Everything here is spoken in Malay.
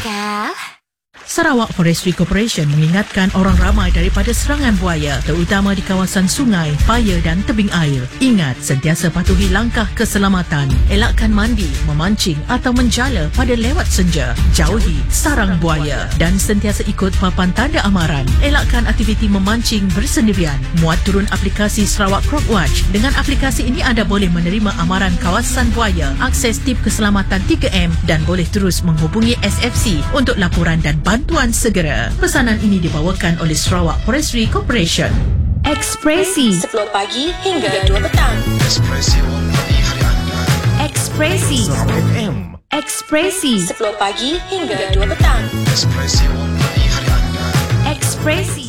kah? Sarawak Forestry Corporation mengingatkan orang ramai daripada serangan buaya, terutama di kawasan sungai, paya dan tebing air. Ingat, sentiasa patuhi langkah keselamatan. Elakkan mandi, memancing atau menjala pada lewat senja. Jauhi sarang buaya dan sentiasa ikut papan tanda amaran. Elakkan aktiviti memancing bersendirian. Muat turun aplikasi Sarawak Croc Watch. Dengan aplikasi ini anda boleh menerima amaran kawasan buaya, akses tip keselamatan 3M dan boleh terus menghubungi SFC untuk laporan dan bantuan segera. Pesanan ini dibawakan oleh Sarawak Forestry Corporation. Ekspresi 10 pagi hingga 2 petang. Ekspresi melalui hari anda. Ekspresi Sarawak FM. Ekspresi 10 pagi hingga 2 petang. Ekspresi melalui hari anda. Ekspresi